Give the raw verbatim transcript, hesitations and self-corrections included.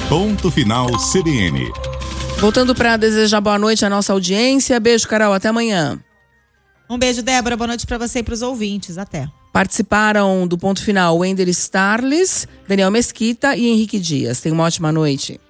Ponto Final C B N. Voltando para desejar boa noite à nossa audiência. Beijo, Carol. Até amanhã. Um beijo, Débora. Boa noite para você e para os ouvintes. Até. Participaram do Ponto Final Wender Starles, Daniel Mesquita e Henrique Dias. Tenha uma ótima noite.